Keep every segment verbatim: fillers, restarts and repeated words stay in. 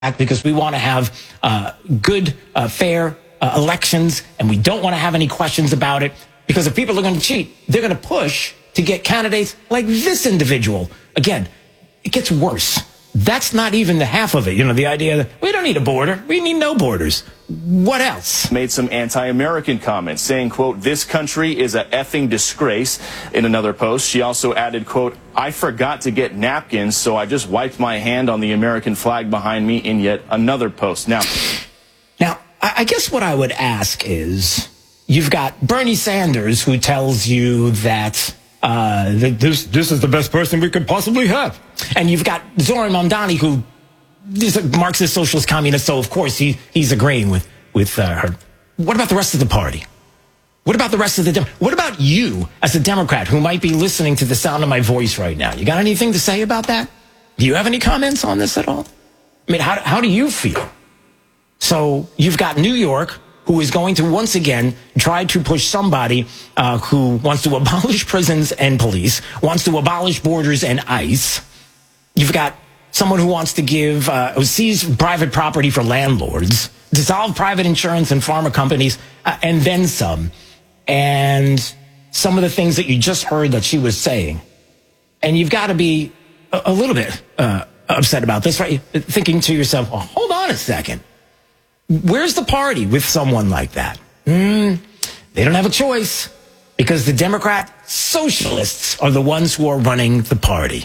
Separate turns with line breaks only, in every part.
because we want to have uh, good, uh, fair uh, elections, and we don't want to have any questions about it, because if people are going to cheat, they're going to push to get candidates like this individual. Again, it gets worse. That's not even the half of it. You know, the idea that we don't need a border. We need no borders. What else?
Made some anti-American comments saying, quote, "This country is a effing disgrace." In another post, she also added, quote, "I forgot to get napkins, so I just wiped my hand on the American flag behind me," in yet another post. Now,
now, I guess what I would ask is, you've got Bernie Sanders, who tells you that uh, this, this is the best person we could possibly have. And you've got Zoran Mamdani, who is a Marxist, socialist, communist, so of course he, he's agreeing with, with uh, her. What about the rest of the party? What about the rest of the Dem- What about you as a Democrat who might be listening to the sound of my voice right now? You got anything to say about that? Do you have any comments on this at all? I mean, how, how do you feel? So you've got New York, who is going to once again try to push somebody uh, who wants to abolish prisons and police, wants to abolish borders and ICE. You've got someone who wants to give, uh, seize private property for landlords, dissolve private insurance and pharma companies, uh, and then some. And some of the things that you just heard that she was saying. And you've got to be a, a little bit uh, upset about this, right? Thinking to yourself, oh, hold on a second. Where's the party with someone like that? Mm, they don't have a choice, because the Democrat socialists are the ones who are running the party.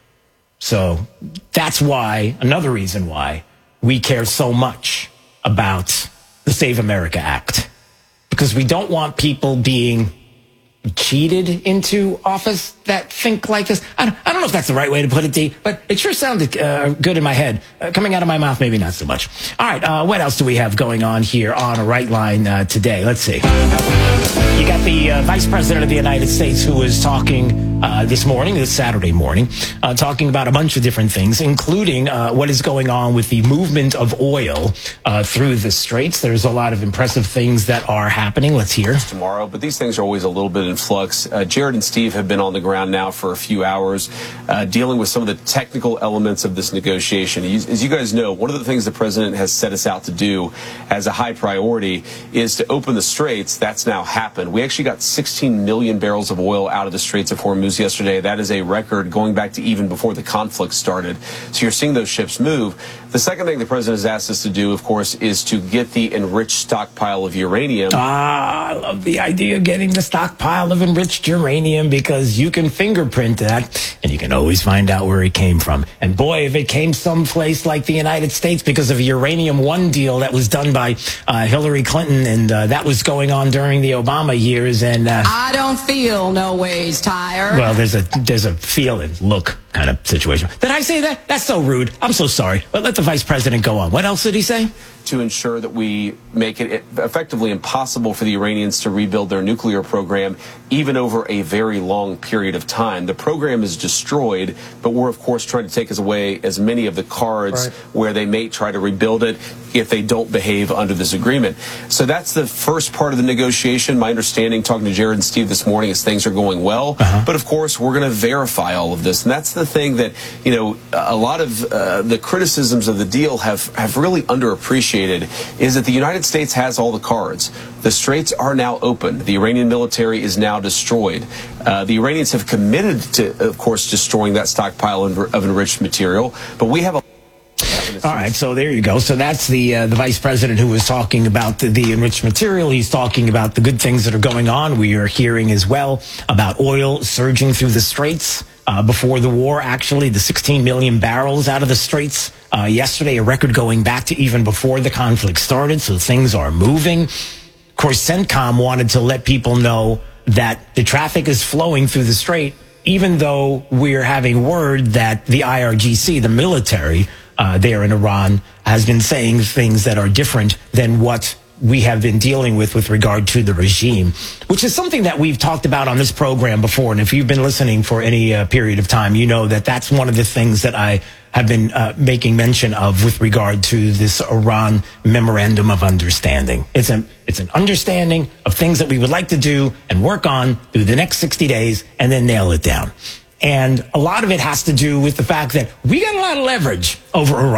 So that's why, another reason why, we care so much about the Save America Act. Because we don't want people being cheated into office that think like this. I don't, I don't know if that's the right way to put it, D, but it sure sounded uh, good in my head. Uh, coming out of my mouth, maybe not so much. All right, uh, what else do we have going on here on A Right Line uh, today? Let's see. You got the uh, Vice President of the United States, who was talking uh, this morning, this Saturday morning, uh, talking about a bunch of different things, including uh, what is going on with the movement of oil uh, through the straits. There's a lot of impressive things that are happening. Let's hear.
Tomorrow, but these things are always a little bit in flux. Uh, Jared and Steve have been on the ground now for a few hours, uh, dealing with some of the technical elements of this negotiation. As you guys know, one of the things the president has set us out to do as a high priority is to open the straits. That's now happened. We actually got sixteen million barrels of oil out of the Straits of Hormuz yesterday. That is a record going back to even before the conflict started. So you're seeing those ships move. The second thing the president has asked us to do, of course, is to get the enriched stockpile of uranium.
Ah, I love the idea of getting the stockpile of enriched uranium, because you can fingerprint that and you can always find out where it came from. And boy, if it came someplace like the United States because of a Uranium One deal that was done by uh, Hillary Clinton, and uh, that was going on during the Obama years. And uh,
I don't feel no ways tired.
Well, there's a there's a feel and look kind of situation. Did I say that? That's so rude. I'm so sorry. But let the vice president go on. What else did he say?
To ensure that we make it effectively impossible for the Iranians to rebuild their nuclear program, even over a very long period of time. The program is destroyed, but we're, of course, trying to take away as many of the cards right. where they may try to rebuild it if they don't behave under this agreement. So that's the first part of the negotiation. My understanding, talking to Jared and Steve this morning, is things are going well. Uh-huh. But, of course, we're going to verify all of this. And that's the thing that, you know, a lot of uh, the criticisms of the deal have, have really underappreciated, is that the United States has all the cards. The straits are now open. The Iranian military is now destroyed. Uh, the Iranians have committed to, of course, destroying that stockpile of enriched material. But we have a
All right, so there you go. So that's the uh, the vice president who was talking about the, the enriched material. He's talking about the good things that are going on. We are hearing as well about oil surging through the straits. Uh, before the war, actually, the sixteen million barrels out of the straits uh, yesterday, a record going back to even before the conflict started. So things are moving. Of course, CENTCOM wanted to let people know that the traffic is flowing through the strait, even though we're having word that the I R G C, the military uh, there in Iran, has been saying things that are different than what we have been dealing with with regard to the regime, which is something that we've talked about on this program before. And if you've been listening for any uh, period of time, you know that that's one of the things that I have been uh, making mention of with regard to this Iran Memorandum of Understanding. It's an, it's an understanding of things that we would like to do and work on through the next sixty days and then nail it down. And a lot of it has to do with the fact that we got a lot of leverage over Iran.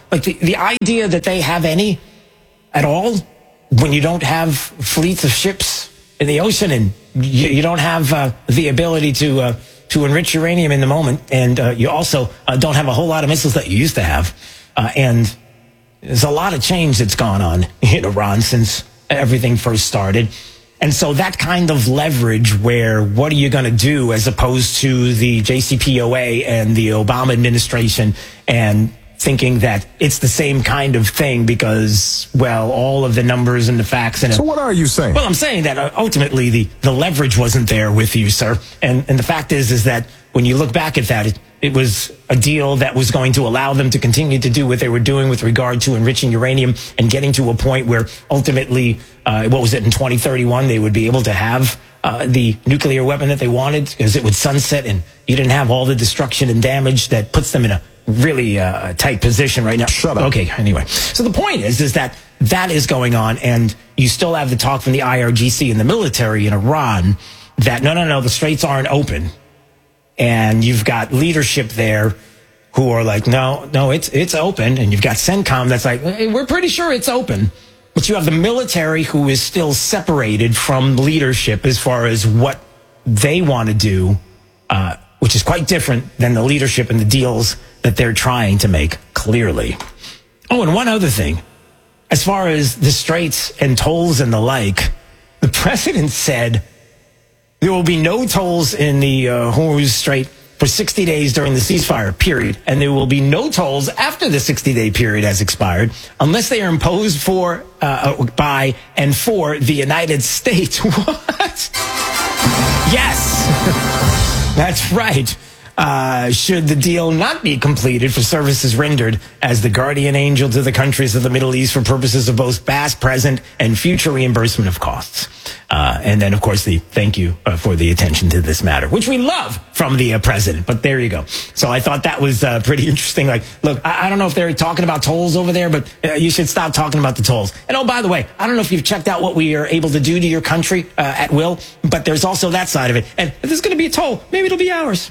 Like the, the idea that they have any at all when you don't have fleets of ships in the ocean and you, you don't have uh, the ability to uh, to enrich uranium in the moment, and uh, you also uh, don't have a whole lot of missiles that you used to have. Uh, and there's a lot of change that's gone on in Iran since everything first started. And so that kind of leverage where what are you going to do as opposed to the J C P O A and the Obama administration and thinking that it's the same kind of thing because, well, all of the numbers and the facts. And
so what are you saying?
Well, I'm saying that uh, ultimately the, the leverage wasn't there with you, sir. And, and the fact is, is that when you look back at that, it, it was a deal that was going to allow them to continue to do what they were doing with regard to enriching uranium and getting to a point where ultimately, uh, what was it, in twenty thirty-one, they would be able to have uh, the nuclear weapon that they wanted because it would sunset and you didn't have all the destruction and damage that puts them in a really uh, tight position right now.
Shut up.
Okay, anyway. So the point is, is that that is going on, and you still have the talk from the I R G C and the military in Iran that, no, no, no, the straits aren't open. And you've got leadership there who are like, no, no, it's it's open. And you've got CENTCOM that's like, hey, we're pretty sure it's open. But you have the military who is still separated from leadership as far as what they want to do, uh, which is quite different than the leadership and the deals that they're trying to make, clearly. Oh, and one other thing. As far as the straits and tolls and the like, the president said there will be no tolls in the uh, Hormuz Strait for sixty days during the ceasefire period, and there will be no tolls after the sixty-day period has expired unless they are imposed for uh, by and for the United States. What? Yes, that's right. Uh, should the deal not be completed for services rendered as the guardian angel to the countries of the Middle East for purposes of both past, present, and future reimbursement of costs. Uh, and then, of course, the thank you uh, for the attention to this matter, which we love from the uh, president. But there you go. So I thought that was uh, pretty interesting. Like, look, I, I don't know if they're talking about tolls over there, but uh, you should stop talking about the tolls. And oh, by the way, I don't know if you've checked out what we are able to do to your country uh, at will, but there's also that side of it. And if there's going to be a toll, maybe it'll be ours.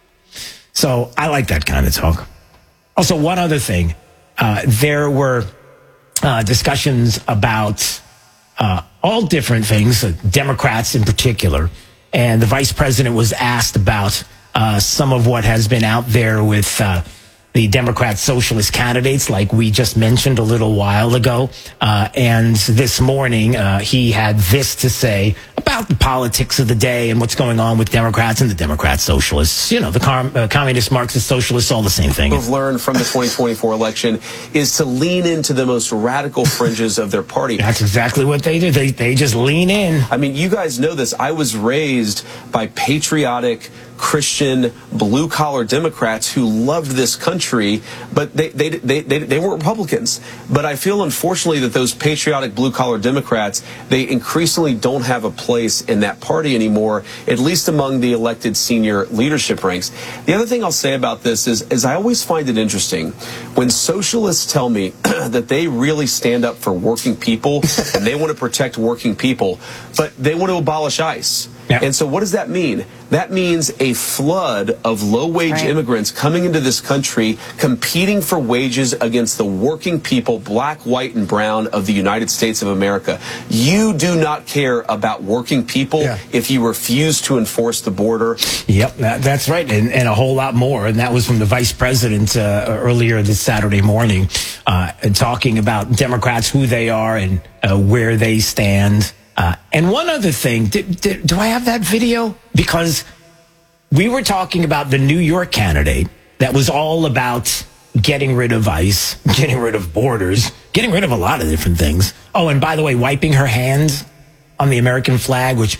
So I like that kind of talk. Also, one other thing. Uh, there were uh, discussions about uh, all different things, uh, Democrats in particular. And the vice president was asked about uh, some of what has been out there with uh, the Democrat socialist candidates, like we just mentioned a little while ago. Uh, and this morning, uh, he had this to say about the politics of the day and what's going on with Democrats and the Democrat socialists. You know, the com- uh, communist, Marxist, socialists, all the same thing.
What we've learned from the twenty twenty-four election is to lean into the most radical fringes of their party.
That's exactly what they do. They, they just lean in.
I mean, you guys know this. I was raised by patriotic, Christian, blue-collar Democrats who loved this country, but they, they, they, they, they weren't Republicans. But I feel, unfortunately, that those patriotic, blue-collar Democrats, they increasingly don't have a place in that party anymore, at least among the elected senior leadership ranks. The other thing I'll say about this is, is I always find it interesting when socialists tell me that they really stand up for working people and they want to protect working people, but they want to abolish ICE.
Yeah.
And so what does that mean? That means a flood of low-wage
Right.
immigrants coming into this country, competing for wages against the working people, black, white, and brown of the United States of America. You do not care about working people
Yeah.
if you refuse to enforce the border.
Yep, that, that's right, and, and a whole lot more. And that was from the vice president uh, earlier this Saturday morning, uh, talking about Democrats, who they are, and uh, where they stand. Uh, and one other thing, did, did, do I have that video? Because we were talking about the New York candidate that was all about getting rid of ICE, getting rid of borders, getting rid of a lot of different things. Oh, and by the way, wiping her hands on the American flag, which,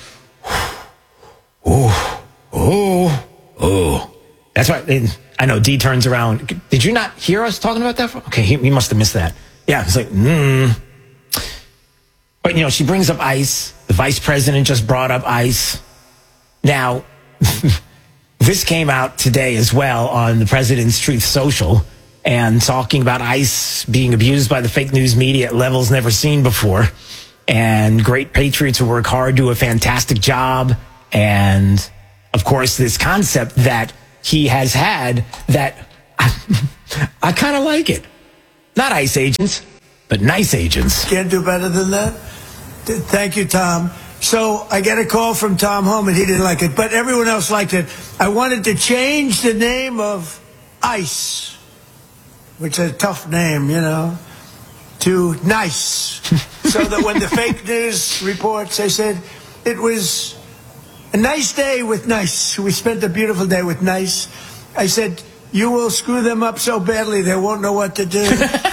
oh, oh, oh. That's right. And I know D turns around. Did you not hear us talking about that? Okay, he, he must have missed that. Yeah, it's like, hmm. But, you know, she brings up ICE. The vice president just brought up ICE. Now, this came out today as well on the president's Truth Social, and talking about ICE being abused by the fake news media at levels never seen before. And great patriots who work hard do a fantastic job. And, of course, this concept that he has had that I, I kind of like it. Not ICE agents, but nice agents.
Can't do better than that. Th- Thank you, Tom. So I get a call from Tom Homan. He didn't like it, but everyone else liked it. I wanted to change the name of ICE, which is a tough name, you know, to NICE. So that when the fake news reports, they said it was a nice day with NICE. We spent a beautiful day with NICE. I said, you will screw them up so badly they won't know what to do.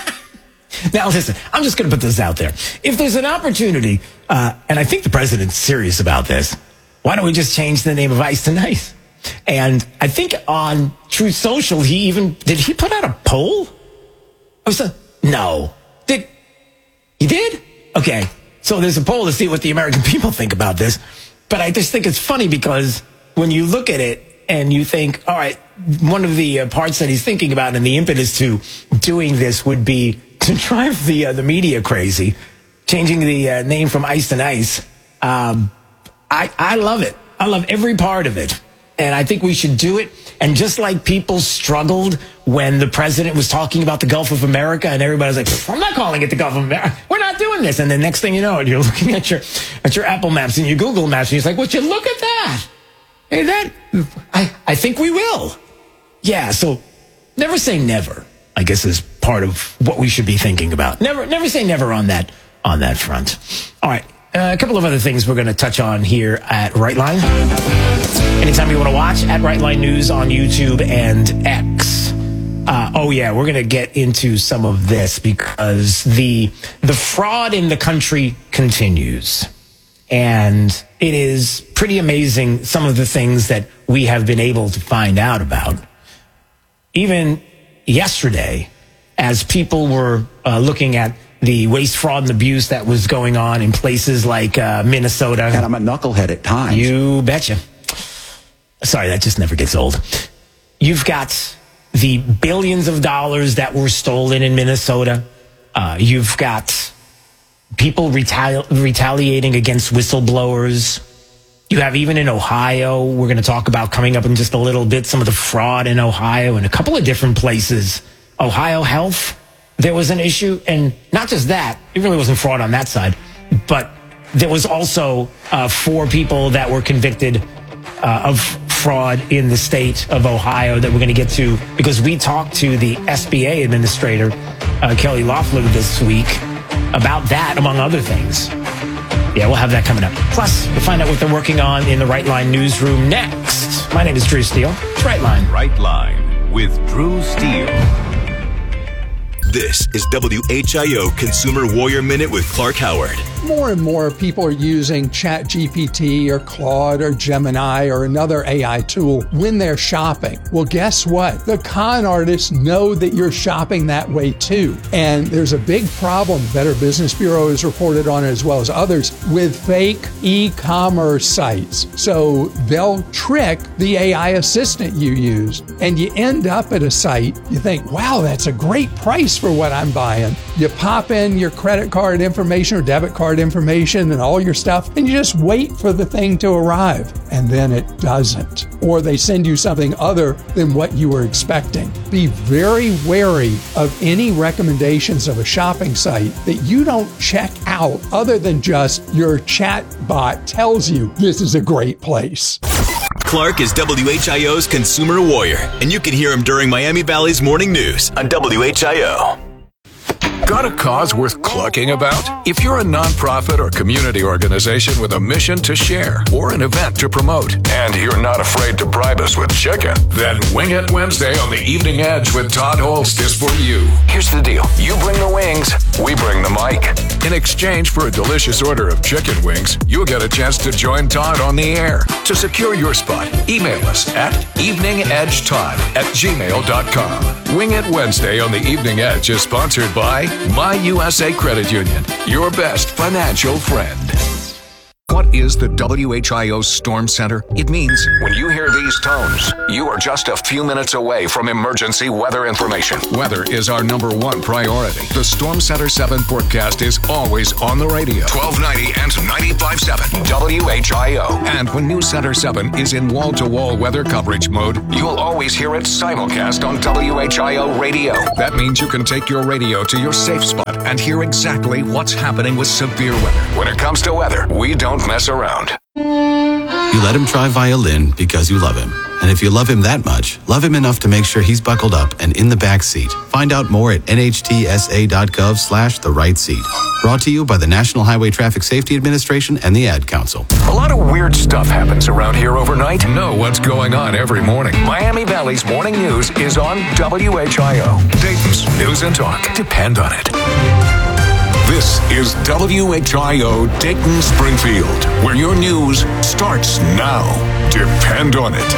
Now, listen, I'm just going to put this out there. If there's an opportunity, uh, and I think the president's serious about this, why don't we just change the name of ICE to NICE? And I think on Truth Social, he even, did he put out a poll? I was a, no. Did, he did? Okay. So there's a poll to see what the American people think about this. But I just think it's funny because when you look at it and you think, all right, one of the uh, parts that he's thinking about and the impetus to doing this would be to drive the uh, the media crazy, changing the uh, name from ICE to NICE. Um, I, I love it. I love every part of it. And I think we should do it. And just like people struggled when the president was talking about the Gulf of America and everybody was like, I'm not calling it the Gulf of America. We're not doing this. And the next thing you know, you're looking at your at your Apple Maps and your Google Maps and you're like, would you look at that? Hey, that, I, I think we will. Yeah, so never say never, I guess, is part of what we should be thinking about. Never never say never on that on that front. All right, uh, a couple of other things we're going to touch on here at Rightline. Anytime you want to watch, at Rightline News on YouTube and X. Uh, oh, yeah, we're going to get into some of this because the the fraud in the country continues. And it is pretty amazing some of the things that we have been able to find out about. Even yesterday, as people were uh, looking at the waste, fraud, and abuse that was going on in places like uh, Minnesota.
And I'm a knucklehead at times.
You betcha. Sorry, that just never gets old. You've got the billions of dollars that were stolen in Minnesota. Uh, you've got people retali- retaliating against whistleblowers. You have even in Ohio, we're going to talk about coming up in just a little bit, some of the fraud in Ohio and a couple of different places. Ohio Health, there was an issue. And not just that, it really wasn't fraud on that side, but there was also uh, four people that were convicted uh, of fraud in the state of Ohio that we're going to get to because we talked to the S B A administrator, uh, Kelly Loeffler, this week about that, among other things. Yeah, we'll have that coming up. Plus, we'll find out what they're working on in the Rightline newsroom next. My name is Drew Steele. It's Rightline.
Rightline with Drew Steele. This is W H I O Consumer Warrior Minute with Clark Howard.
More and more people are using ChatGPT or Claude or Gemini or another A I tool when they're shopping. Well, guess what? The con artists know that you're shopping that way too. And there's a big problem, Better Business Bureau has reported on it as well as others, with fake e-commerce sites. So they'll trick the A I assistant you use and you end up at a site, you think, wow, that's a great price for what I'm buying. You pop in your credit card information or debit card information and all your stuff, and you just wait for the thing to arrive. And then it doesn't. Or they send you something other than what you were expecting. Be very wary of any recommendations of a shopping site that you don't check out other than just your chat bot tells you this is a great place.
Clark is W H I O's Consumer Warrior, and you can hear him during Miami Valley's Morning News on W H I O.
Got a cause worth clucking about? If you're a nonprofit or community organization with a mission to share or an event to promote, and you're not afraid to bribe us with chicken, then Wing It Wednesday on the Evening Edge with Todd Holst is for you. Here's the deal. You bring the wings, we bring the mic. In exchange for a delicious order of chicken wings, you'll get a chance to join Todd on the air. To secure your spot, email us at eveningedgetodd at gmail dot com. Wing It Wednesday on the Evening Edge is sponsored by My U S A Credit Union, your best financial friend. What is the W H I O Storm Center? It means when you hear these tones, you are just a few minutes away from emergency weather information. Weather is our number one priority. The Storm Center seven forecast is always on the radio. twelve ninety and ninety-five point seven W H I O. And when News Center seven is in wall-to-wall weather coverage mode, you'll always hear it simulcast on W H I O radio. That means you can take your radio to your safe spot and hear exactly what's happening with severe weather. When it comes to weather, we don't mess around.
You let him try violin because you love him. And if you love him that much, love him enough to make sure he's buckled up and in the back seat. Find out more at nhtsa.gov slash the right seat. Brought to you by the National Highway Traffic Safety Administration and the Ad Council.
A lot of weird stuff happens around here overnight. Know what's going on every morning. Miami Valley's morning news is on W H I O. Dayton's News and Talk. Depend on it. This is W H I O Dayton Springfield, where your news starts now. Depend on it.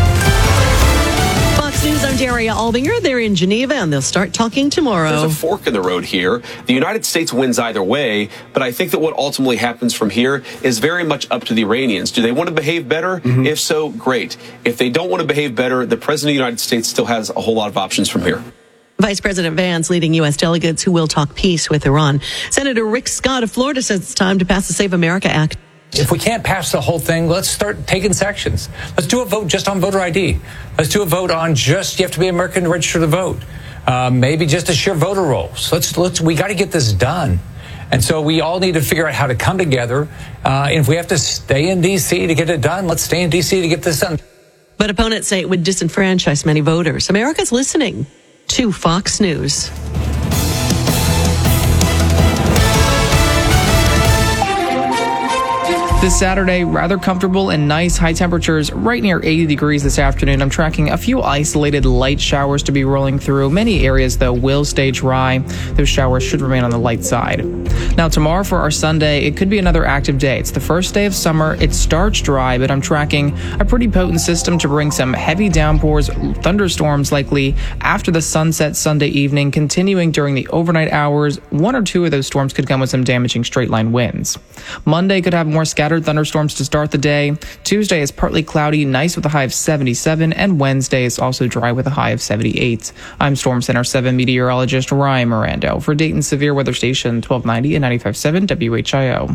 Fox News, I'm Daria Albinger. They're in Geneva, and they'll start talking tomorrow.
There's a fork in the road here. The United States wins either way, but I think that what ultimately happens from here is very much up to the Iranians. Do they want to behave better? Mm-hmm. If so, great. If they don't want to behave better, the President of the United States still has a whole lot of options from here.
Vice President Vance leading U S delegates who will talk peace with Iran. Senator Rick Scott of Florida says it's time to pass the Save America Act.
If we can't pass the whole thing, let's start taking sections. Let's do a vote just on voter I D. Let's do a vote on just you have to be American to register to vote. Uh, maybe just a sheer voter rolls. Let's let's we got to get this done. And so we all need to figure out how to come together. Uh, and if we have to stay in D C to get it done, let's stay in D C to get this done.
But opponents say it would disenfranchise many voters. America's listening to Fox News.
This Saturday, rather comfortable and nice, high temperatures right near eighty degrees this afternoon. I'm tracking a few isolated light showers to be rolling through. Many areas, though, will stay dry. Those showers should remain on the light side. Now, tomorrow for our Sunday, it could be another active day. It's the first day of summer. It starts dry, but I'm tracking a pretty potent system to bring some heavy downpours, thunderstorms likely after the sunset Sunday evening, continuing during the overnight hours. One or two of those storms could come with some damaging straight-line winds. Monday could have more scattered thunderstorms to start the day. Tuesday is partly cloudy, nice with a high of seventy-seven, and Wednesday is also dry with a high of seventy-eight. I'm Storm Center seven meteorologist Ryan Mirando for Dayton Severe Weather Station twelve ninety and ninety-five point seven W H I O.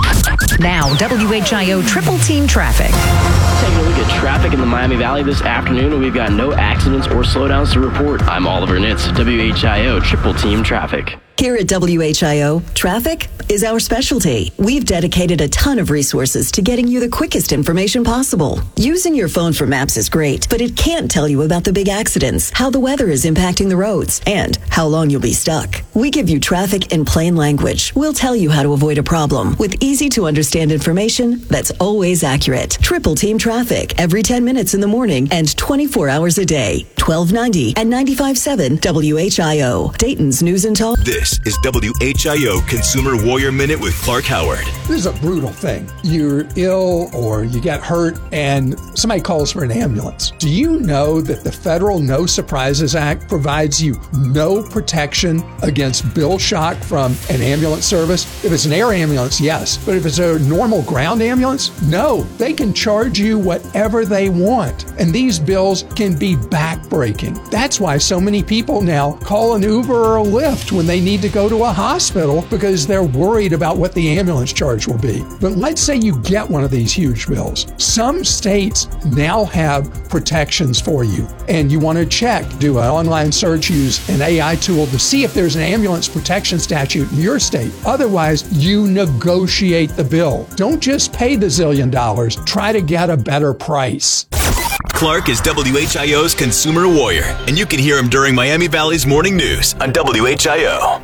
Now, W H I O Triple Team Traffic.
Taking a look at traffic in the Miami Valley this afternoon, and we've got no accidents or slowdowns to report. I'm Oliver Nitz, W H I O Triple Team Traffic.
Here at W H I O, traffic is our specialty. We've dedicated a ton of resources to getting you the quickest information possible. Using your phone for maps is great, but it can't tell you about the big accidents, how the weather is impacting the roads, and how long you'll be stuck. We give you traffic in plain language. We'll tell you how to avoid a problem with easy to understand information that's always accurate. Triple Team Traffic every ten minutes in the morning and twenty-four hours a day. twelve ninety and ninety-five point seven W H I O. Dayton's News and Talk.
This is W H I O Consumer Warrior Minute with Clark Howard.
This is a brutal thing. You're ill or you get hurt and somebody calls for an ambulance. Do you know that the federal No Surprises Act provides you no protection against bill shock from an ambulance service? If it's an air ambulance, yes. But if it's a normal ground ambulance, no. They can charge you whatever they want. And these bills can be backbreaking. That's why so many people now call an Uber or a Lyft when they need to go to a hospital because they're worried about what the ambulance charge will be. But let's say you get one of these huge bills. Some states now have protections for you, and you want to check, do an online search, use an A I tool to see if there's an ambulance protection statute in your state. Otherwise, you negotiate the bill. Don't just pay the zillion dollars. Try to get a better price.
Clark is W H I O's Consumer Warrior, and you can hear him during Miami Valley's morning news on W H I O.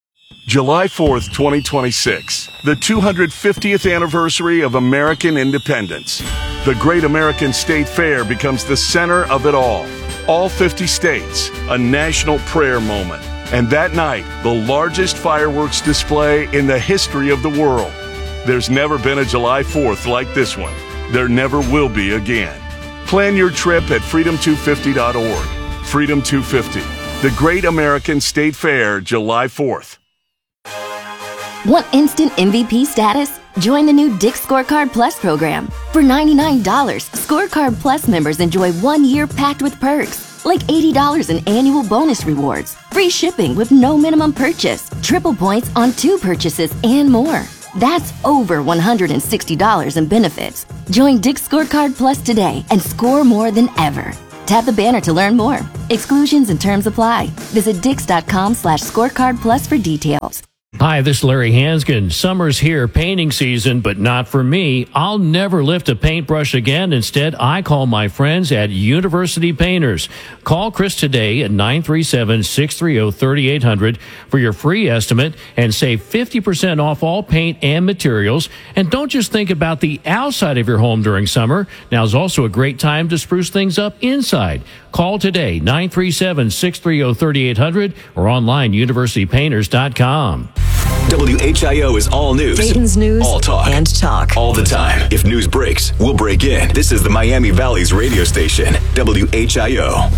July fourth, twenty twenty-six, the two hundred fiftieth anniversary of American independence. The Great American State Fair becomes the center of it all. All fifty states, a national prayer moment. And that night, the largest fireworks display in the history of the world. There's never been a July fourth like this one. There never will be again. Plan your trip at freedom two fifty dot org. Freedom two fifty, the Great American State Fair, July fourth.
Want instant M V P status? Join the new Dick's Scorecard Plus program. For ninety-nine dollars, Scorecard Plus members enjoy one year packed with perks, like eighty dollars in annual bonus rewards, free shipping with no minimum purchase, triple points on two purchases, and more. That's over one hundred sixty dollars in benefits. Join Dick's Scorecard Plus today and score more than ever. Tap the banner to learn more. Exclusions and terms apply. Visit dix.com slash scorecard plus for details.
Hi, this is Larry Hanskin. Summer's here, painting season, but not for me. I'll never lift a paintbrush again. Instead, I call my friends at University Painters. Call Chris today at nine three seven, six three zero, three eight zero zero for your free estimate and save fifty percent off all paint and materials. And don't just think about the outside of your home during summer. Now's also a great time to spruce things up inside. Call today, nine three seven, six three zero, three eight zero zero or online, university painters dot com.
W H I O is all news.
Dayton's news
all talk.
and talk.
All the time. If news breaks, we'll break in. This is the Miami Valley's radio station, W H I O.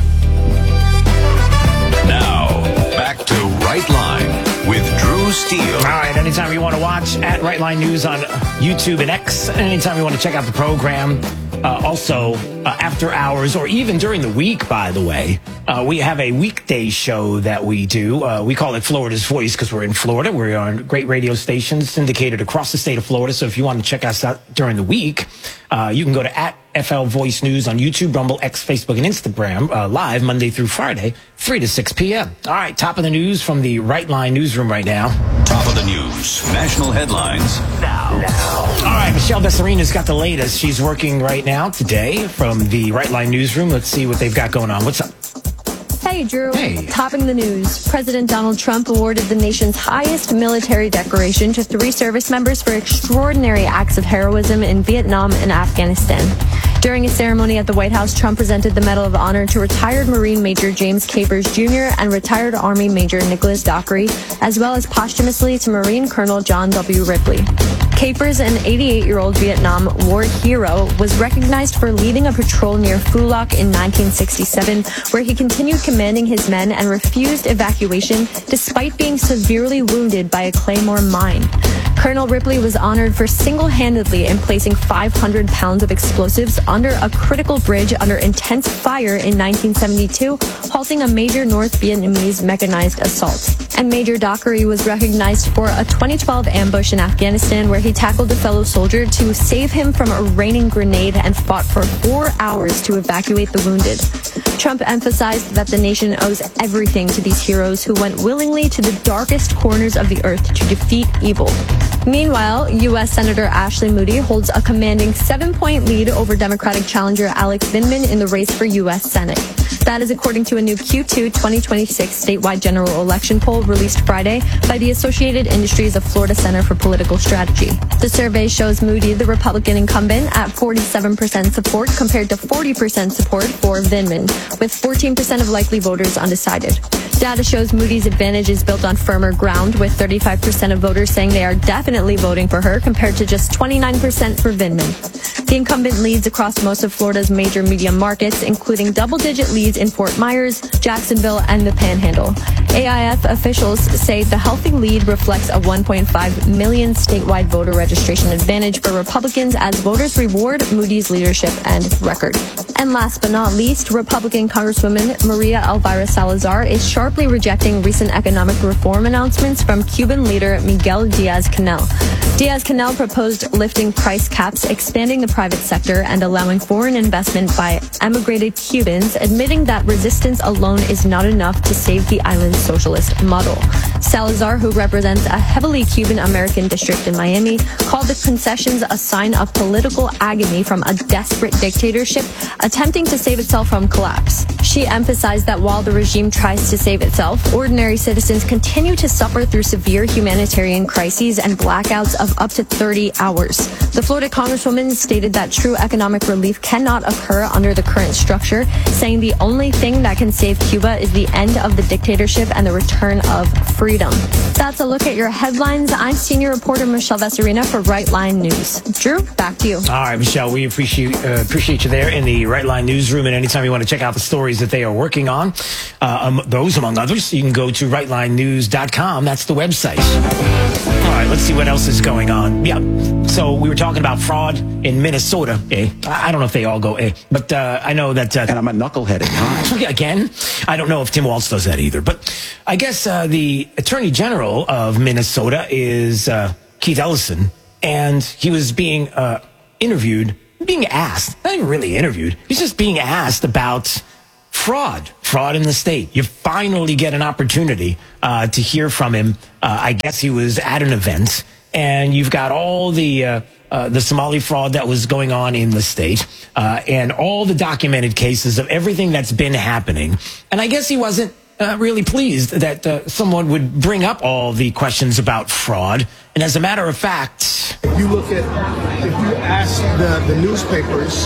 Now, back to Right Line with Drew Steele.
All right, anytime you want to watch at Right Line News on YouTube and X, anytime you want to check out the program, uh, also uh, after hours or even during the week, by the way, uh, we have a weekday show that we do. Uh, we call it Florida's Voice because we're in Florida. We're on a great radio station syndicated across the state of Florida. So if you want to check us out during the week, uh, you can go to at F L Voice News on YouTube, Rumble, X, Facebook, and Instagram, uh, live Monday through Friday, three to six p.m. All right, top of the news from the Right Line newsroom right now.
Top of the news. National headlines.
Now. Now. All right, Michelle Bessarina's got the latest. She's working right now today from the Right Line newsroom. Let's see what they've got going on. What's up?
Hey, Drew.
Hey.
Topping the news, President Donald Trump awarded the nation's highest military decoration to three service members for extraordinary acts of heroism in Vietnam and Afghanistan. During a ceremony at the White House, Trump presented the Medal of Honor to retired Marine Major James Capers Junior and retired Army Major Nicholas Dockery, as well as posthumously to Marine Colonel John W. Ripley. Capers, an eighty-eight-year-old Vietnam War hero, was recognized for leading a patrol near Phu Loc in nineteen sixty-seven, where he continued commanding his men and refused evacuation despite being severely wounded by a Claymore mine. Colonel Ripley was honored for single-handedly in placing five hundred pounds of explosives under a critical bridge under intense fire in nineteen seventy-two, halting a major North Vietnamese mechanized assault. And Major Dockery was recognized for a twenty twelve ambush in Afghanistan where he tackled a fellow soldier to save him from a raining grenade and fought for four hours to evacuate the wounded. Trump emphasized that the nation owes everything to these heroes who went willingly to the darkest corners of the earth to defeat evil. Meanwhile, U S Senator Ashley Moody holds a commanding seven-point lead over Democratic challenger Alex Vindman in the race for U S Senate. That is according to a new Q two twenty twenty-six statewide general election poll released Friday by the Associated Industries of Florida Center for Political Strategy. The survey shows Moody, the Republican incumbent, at forty-seven percent support compared to forty percent support for Vindman, with fourteen percent of likely voters undecided. Data shows Moody's advantage is built on firmer ground, with thirty-five percent of voters saying they are definitely voting for her compared to just twenty-nine percent for Vindman. The incumbent leads across most of Florida's major media markets, including double-digit leads in Fort Myers, Jacksonville, and the Panhandle. A I F officials say the healthy lead reflects a one point five million statewide voter registration advantage for Republicans as voters reward Moody's leadership and record. And last but not least, Republican Congresswoman Maria Elvira Salazar is sharply rejecting recent economic reform announcements from Cuban leader Miguel Diaz-Canel. Diaz-Canel proposed lifting price caps, expanding the private sector, and allowing foreign investment by emigrated Cubans, admitting that resistance alone is not enough to save the island's socialist model. Salazar, who represents a heavily Cuban-American district in Miami, called the concessions a sign of political agony from a desperate dictatorship attempting to save itself from collapse. She emphasized that while the regime tries to save itself, ordinary citizens continue to suffer through severe humanitarian crises and blackouts of up to thirty hours. The Florida Congresswoman stated that true economic relief cannot occur under the current structure, saying the only thing that can save Cuba is the end of the dictatorship and the return of freedom. That's a look at your headlines. I'm senior reporter Michelle Bessarina for Right Line News. Drew, back to you.
All right, Michelle, we appreciate uh, appreciate you there in the Right Line newsroom. And anytime you want to check out the stories that they are working on, uh, um, those among others, you can go to right line news dot com. That's the website. All right. right, let's see what else is going on. Yeah, so we were talking about fraud in Minnesota. Eh? I don't know if they all go eh, but uh, I know that... Uh,
and I'm a knucklehead at times.
Again, I don't know if Tim Walz does that either. But I guess uh, the Attorney General of Minnesota is uh, Keith Ellison, and he was being uh, interviewed, being asked, not even really interviewed, he's just being asked about... Fraud, fraud in the state. You finally get an opportunity uh, to hear from him. Uh, I guess he was at an event, and you've got all the uh, uh, the Somali fraud that was going on in the state, uh, and all the documented cases of everything that's been happening. And I guess he wasn't uh, really pleased that uh, someone would bring up all the questions about fraud. And as a matter of fact,
if you look at, if you ask the, the newspapers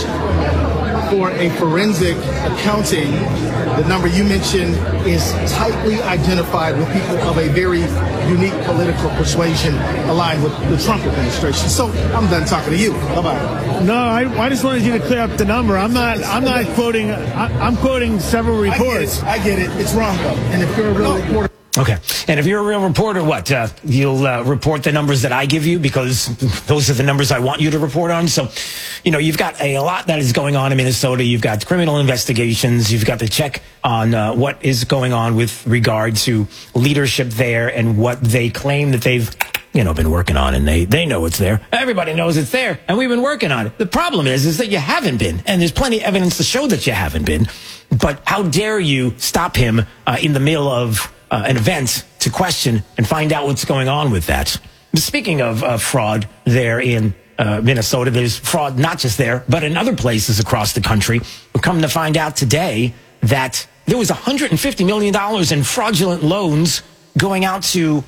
for a forensic accounting, the number you mentioned is tightly identified with people of a very unique political persuasion aligned with the Trump administration. So I'm done talking to you. Bye-bye.
No, I, I just wanted you to clear up the number. I'm not. I'm not quoting. I, I'm quoting several reports.
I get it. I get it. It's wrong though. And if you're a real reporter.
Okay. And if you're a real reporter, what? Uh, you'll uh, report the numbers that I give you because those are the numbers I want you to report on. So, you know, you've got a, a lot that is going on in Minnesota. You've got criminal investigations. You've got to check on uh, what is going on with regard to leadership there and what they claim that they've, you know, been working on. And they, they know it's there. Everybody knows it's there. And we've been working on it. The problem is, is that you haven't been. And there's plenty of evidence to show that you haven't been. But how dare you stop him uh, in the middle of Uh, an event to question and find out what's going on with that. Speaking of uh, fraud there in uh, Minnesota, there's fraud not just there, but in other places across the country. We're coming to find out today that there was one hundred fifty million dollars in fraudulent loans going out to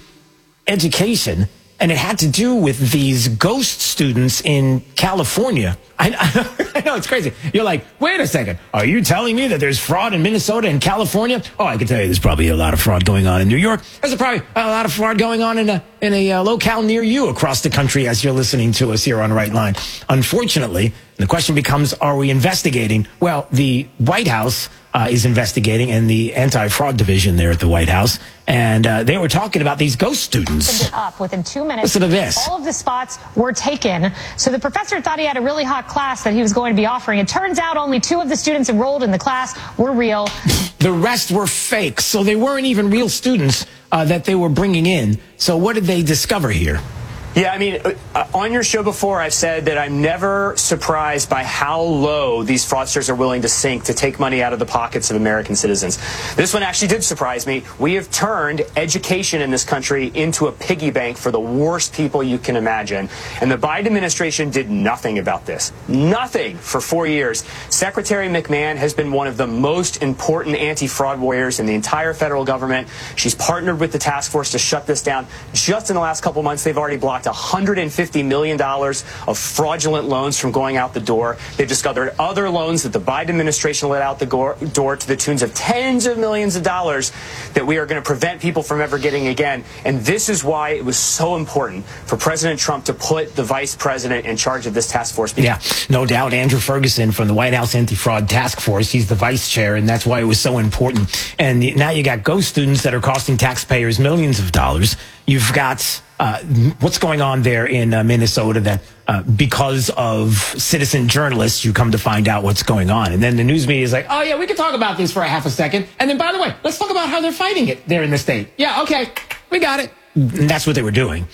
education, and it had to do with these ghost students in California. I, I know, it's crazy. You're like, wait a second. Are you telling me that there's fraud in Minnesota and California? Oh, I can tell you there's probably a lot of fraud going on in New York. There's probably a lot of fraud going on in a, in a uh, locale near you across the country as you're listening to us here on Right Line. Unfortunately, the question becomes, are we investigating? Well, the White House uh, is investigating, and the anti-fraud division there at the White House. And uh, they were talking about these ghost students.
Up within two minutes.
Listen to this.
All of the spots were taken. So the professor thought he had a really hot class that he was going to be offering. It turns out only two of the students enrolled in the class were real.
The rest were fake. So they weren't even real students uh, that they were bringing in. So what did they discover here?
Yeah, I mean, uh, on your show before, I've said that I'm never surprised by how low these fraudsters are willing to sink to take money out of the pockets of American citizens. This one actually did surprise me. We have turned education in this country into a piggy bank for the worst people you can imagine. And the Biden administration did nothing about this. Nothing for four years. Secretary McMahon has been one of the most important anti-fraud warriors in the entire federal government. She's partnered with the task force to shut this down. Just in the last couple months, they've already blocked one hundred fifty million dollars of fraudulent loans from going out the door. They've discovered other loans that the Biden administration let out the door to the tunes of tens of millions of dollars that we are going to prevent people from ever getting again. And this is why it was so important for President Trump to put the vice president in charge of this task force.
Yeah, no doubt. Andrew Ferguson from the White House Anti-Fraud Task Force. He's the vice chair, and that's why it was so important. And now you got ghost students that are costing taxpayers millions of dollars. You've got uh, what's going on there in uh, Minnesota that uh, because of citizen journalists, you come to find out what's going on. And then the news media is like, oh, yeah, we can talk about this for a half a second. And then, by the way, let's talk about how they're fighting it there in the state. Yeah, okay, we got it. And that's what they were doing.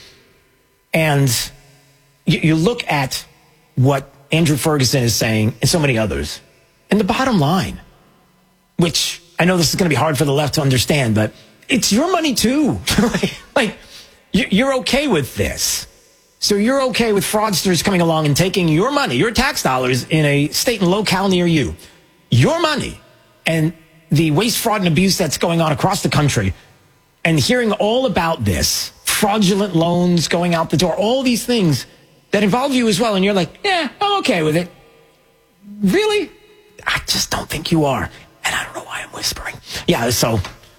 And you, you look at what Andrew Ferguson is saying and so many others. And the bottom line, which I know this is going to be hard for the left to understand, but it's your money too. like, like you're okay with this. So you're okay with fraudsters coming along and taking your money, your tax dollars in a state and locale near you, your money, and the waste, fraud, and abuse that's going on across the country, and hearing all about this, fraudulent loans going out the door, all these things that involve you as well. And you're like, yeah, I'm okay with it. Really? I just don't think you are. And I don't know why I'm whispering. Yeah, so,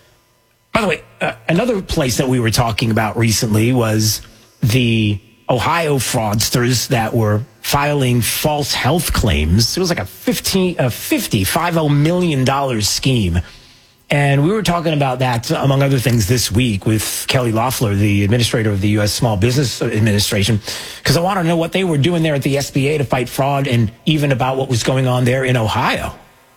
by the way, uh, another place that we were talking about recently was the Ohio fraudsters that were filing false health claims. It was like a fifteen, a fifty, five oh million dollars scheme. And we were talking about that, among other things, this week with Kelly Loeffler, the administrator of the U S Small Business Administration, because I want to know what they were doing there at the S B A to fight fraud and even about what was going on there in Ohio.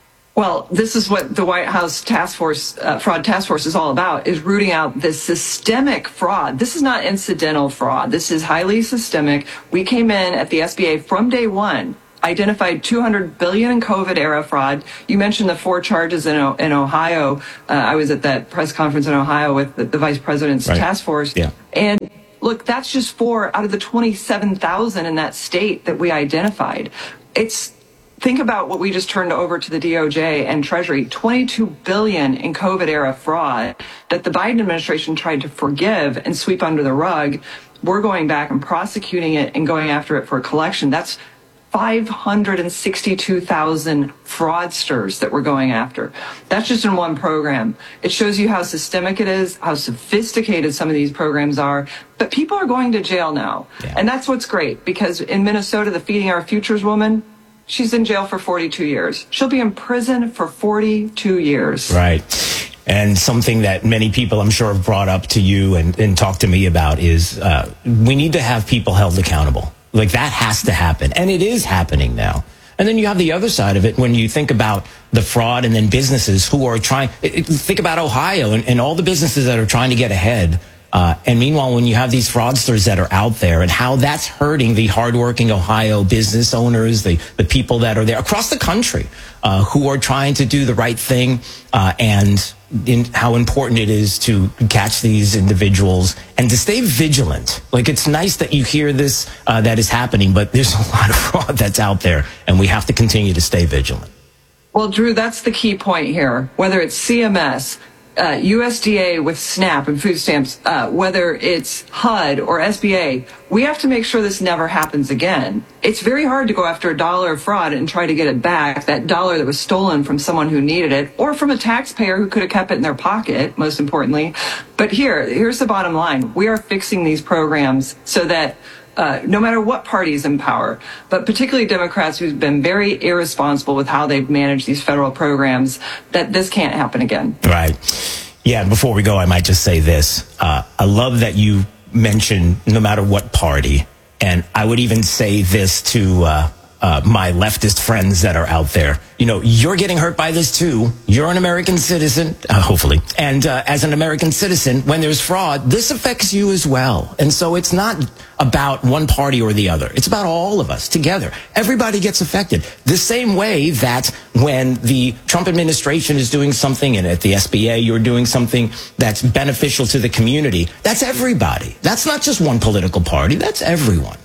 Well, this is what the White House Task Force, uh, Fraud Task Force is all about, is rooting out this systemic fraud. This is not incidental fraud. This is highly systemic. We came in at the S B A from day one, identified two hundred billion dollars in COVID-era fraud. You mentioned the four charges in, in Ohio. Uh, I was at that press conference in Ohio with the, the vice president's
right.
task force.
Yeah.
And look, that's just four out of the twenty-seven thousand in that state that we identified. It's Think about what we just turned over to the D O J and Treasury, twenty-two billion dollars in COVID-era fraud that the Biden administration tried to forgive and sweep under the rug. We're going back and prosecuting it and going after it for collection. That's five hundred sixty-two thousand fraudsters that we're going after. That's just in one program. It shows you how systemic it is, how sophisticated some of these programs are. But people are going to jail now. Yeah. And that's what's great, because in Minnesota, the Feeding Our Futures woman, she's in jail for forty-two years. She'll be in prison for forty-two years.
Right. And something that many people, I'm sure, have brought up to you and, and talked to me about is uh, we need to have people held accountable. Like, that has to happen. And it is happening now. And then you have the other side of it when you think about the fraud and then businesses who are trying. Think about Ohio and, and all the businesses that are trying to get ahead. Uh, and meanwhile, when you have these fraudsters that are out there and how that's hurting the hardworking Ohio business owners, the, the people that are there across the country uh, who are trying to do the right thing, uh, and in how important it is to catch these individuals and to stay vigilant. Like, it's nice that you hear this, uh, that is happening, but there's a lot of fraud that's out there, and we have to continue to stay vigilant.
Well, Drew, that's the key point here. Whether it's C M S, Uh, U S D A with SNAP and food stamps, uh, whether it's H U D or S B A, we have to make sure this never happens again. It's very hard to go after a dollar of fraud and try to get it back, that dollar that was stolen from someone who needed it, or from a taxpayer who could have kept it in their pocket, most importantly. But here, here's the bottom line. We are fixing these programs so that Uh, no matter what party is in power, but particularly Democrats who've been very irresponsible with how they've managed these federal programs, that this can't happen again.
Right. Yeah, and before we go, I might just say this. Uh, I love that you mentioned no matter what party, and I would even say this to uh, uh, my leftist friends that are out there. You know, you're getting hurt by this too. You're an American citizen, uh, hopefully. And uh, as an American citizen, when there's fraud, this affects you as well. And so it's not about one party or the other. It's about all of us together. Everybody gets affected. The same way that when the Trump administration is doing something, and at the S B A you're doing something that's beneficial to the community, that's everybody. That's not just one political party. That's everyone.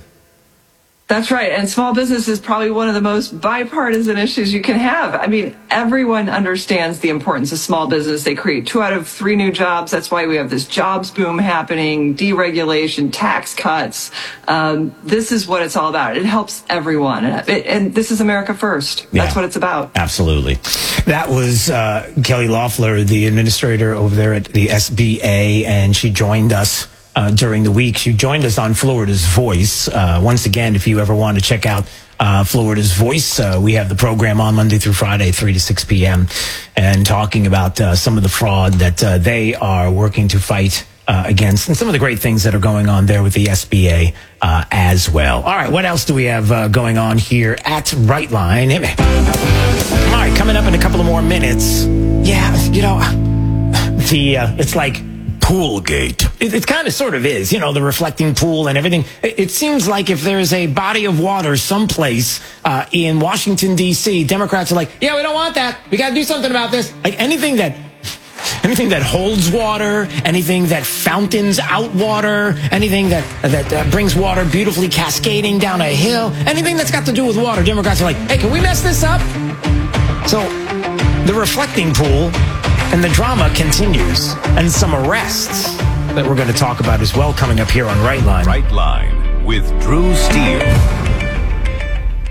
That's right. And small business is probably one of the most bipartisan issues you can have. I mean, everyone understands the importance of small business. They create two out of three new jobs. That's why we have this jobs boom happening, deregulation, tax cuts. Um, this is what it's all about. It helps everyone. And, it, and this is America first. That's yeah, what it's about.
Absolutely. That was uh, Kelly Loeffler, the administrator over there at the S B A, and she joined us Uh, during the week. She joined us on Florida's Voice. Uh, once again, if you ever want to check out uh, Florida's Voice, uh, we have the program on Monday through Friday, three to six p.m., and talking about uh, some of the fraud that uh, they are working to fight uh, against, and some of the great things that are going on there with the S B A uh, as well. All right, what else do we have uh, going on here at Rightline? All right, coming up in a couple of more minutes. Yeah, you know, the uh, it's like Poolgate. It, it kind of sort of is, you know, the reflecting pool and everything. It, it seems like if there's a body of water someplace uh, in Washington, D C, Democrats are like, yeah, we don't want that. We got to do something about this. Like anything that anything that holds water, anything that fountains out water, anything that that uh, brings water beautifully cascading down a hill, anything that's got to do with water, Democrats are like, hey, can we mess this up? So the reflecting pool and the drama continues, and some arrests that we're going to talk about as well coming up here on Rightline.
Rightline with Drew Steele.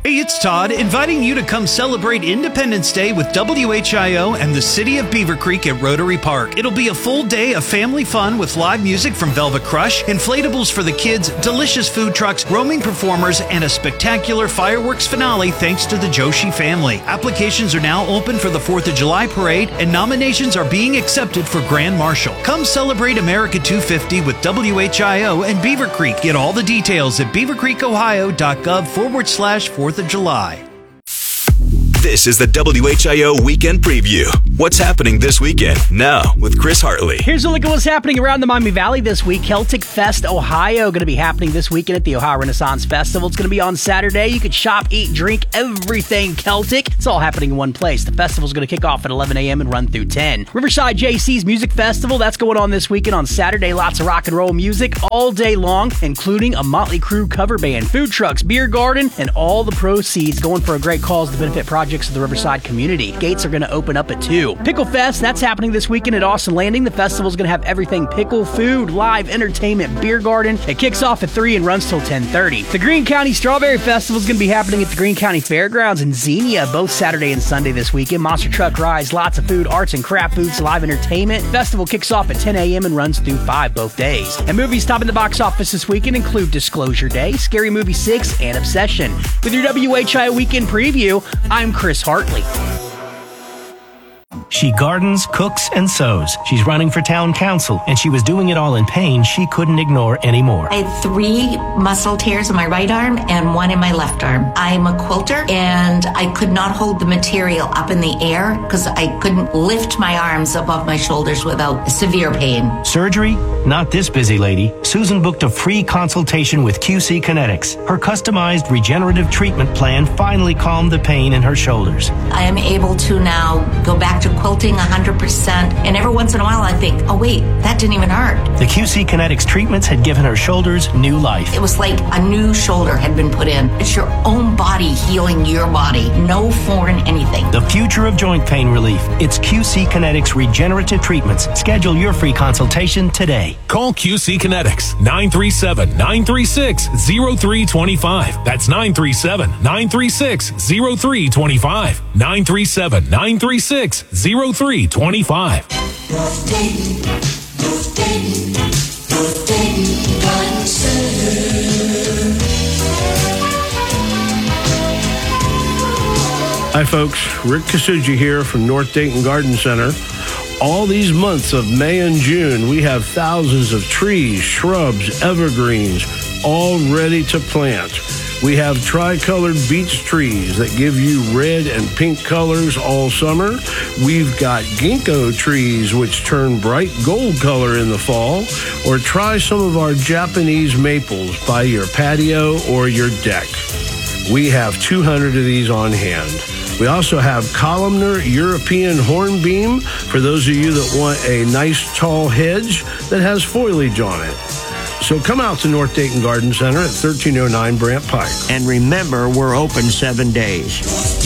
Hey, it's Todd, inviting you to come celebrate Independence Day with W H I O and the City of Beaver Creek at Rotary Park. It'll be a full day of family fun with live music from Velvet Crush, inflatables for the kids, delicious food trucks, roaming performers, and a spectacular fireworks finale thanks to the Joshi family. Applications are now open for the fourth of July parade, and nominations are being accepted for Grand Marshal. Come celebrate America two fifty with W H I O and Beaver Creek. Get all the details at beavercreekohio.gov forward slash fourth of July.
This is the W H I O Weekend Preview. What's happening this weekend? Now, with Chris Hartley.
Here's a look at what's happening around the Miami Valley this week. Celtic Fest Ohio going to be happening this weekend at the Ohio Renaissance Festival. It's going to be on Saturday. You can shop, eat, drink, everything Celtic. It's all happening in one place. The festival's going to kick off at eleven a.m. and run through ten. Riverside J C's Music Festival, that's going on this weekend on Saturday. Lots of rock and roll music all day long, including a Motley Crue cover band, food trucks, beer garden, and all the proceeds going for a great cause to benefit projects of the Riverside community. Gates are going to open up at two. Pickle Fest, that's happening this weekend at Austin Landing. The festival's going to have everything pickle, food, live entertainment, beer garden. It kicks off at three and runs till ten thirty. The Greene County Strawberry Festival is going to be happening at the Greene County Fairgrounds in Xenia both Saturday and Sunday this weekend. Monster truck rides, lots of food, arts and craft booths, live entertainment. Festival kicks off at ten a.m. and runs through five both days. And movies topping the box office this weekend include Disclosure Day, Scary Movie six, and Obsession. With your W H I O Weekend Preview, I'm Chris Hartley.
She gardens, cooks, and sews. She's running for town council, and she was doing it all in pain she couldn't ignore anymore.
I had three muscle tears in my right arm and one in my left arm. I'm a quilter, and I could not hold the material up in the air because I couldn't lift my arms above my shoulders without severe pain.
Surgery? Not this busy lady. Susan booked a free consultation with Q C Kinetics. Her customized regenerative treatment plan finally calmed the pain in her shoulders.
I am able to now go back to quilting one hundred percent, and every once in a while I think, oh wait, that didn't even hurt.
The Q C Kinetics treatments had given her shoulders new life.
It was like a new shoulder had been put in. It's your own body healing your body. No foreign anything.
The future of joint pain relief. It's Q C Kinetics regenerative treatments. Schedule your free consultation today.
Call Q C Kinetics nine three seven, nine three six, zero three two five. That's nine three seven, nine three six, zero three two five. nine three seven, nine three six, zero three two five.
Hi folks, Rick Kasuji here from North Dayton Garden Center. All these months of May and June, we have thousands of trees, shrubs, evergreens, all ready to plant. We have tricolored beech trees that give you red and pink colors all summer. We've got ginkgo trees which turn bright gold color in the fall. Or try some of our Japanese maples by your patio or your deck. We have two hundred of these on hand. We also have columnar European hornbeam for those of you that want a nice tall hedge that has foliage on it. So come out to North Dayton Garden Center at thirteen oh nine Brant Pike.
And remember, we're open seven days.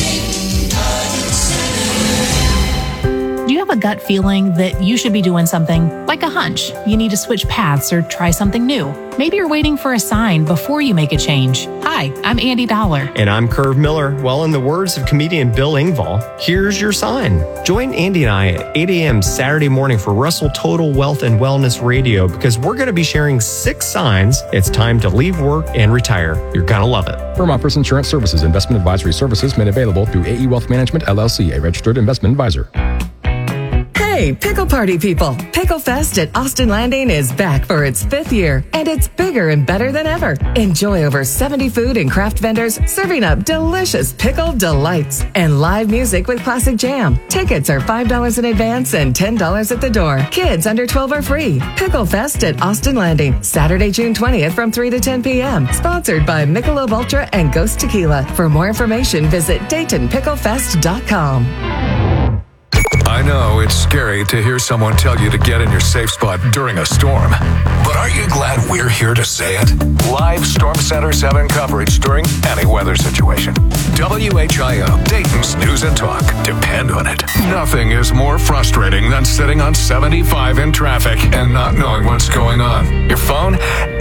Do you have a gut feeling that you should be doing something, like a hunch? You need to switch paths or try something new. Maybe you're waiting for a sign before you make a change. Hi, I'm Andy Dollar.
And I'm Curve Miller. Well, in the words of comedian Bill Engvall, here's your sign. Join Andy and I at eight a.m. Saturday morning for Russell Total Wealth and Wellness Radio, because we're going to be sharing six signs it's time to leave work and retire. You're going to love it.
Vermont First Insurance Services investment advisory services made available through A E Wealth Management, L L C, a registered investment advisor.
Hey, Pickle Party people! Pickle Fest at Austin Landing is back for its fifth year, and it's bigger and better than ever. Enjoy over seventy food and craft vendors serving up delicious pickle delights and live music with classic jam. Tickets are five dollars in advance and ten dollars at the door. Kids under twelve are free. Pickle Fest at Austin Landing, Saturday, June twentieth from three to ten p.m. Sponsored by Michelob Ultra and Ghost Tequila. For more information, visit Dayton Pickle Fest dot com.
I know it's scary to hear someone tell you to get in your safe spot during a storm. But aren't you glad we're here to say it? Live Storm Center seven coverage during any weather situation. W H I O, Dayton's News and Talk. Depend on it. Nothing is more frustrating than sitting on seventy-five in traffic and not knowing what's going on. Your phone,